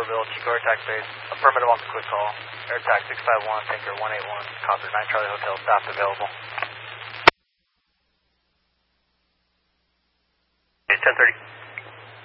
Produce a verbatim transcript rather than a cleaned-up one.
Bill, Chico Air Tax Base. Affirmative on the quick call. Air Tax six five one, Tanker one eight one, Concord nine Charlie Hotel, staff available. Okay, ten thirty.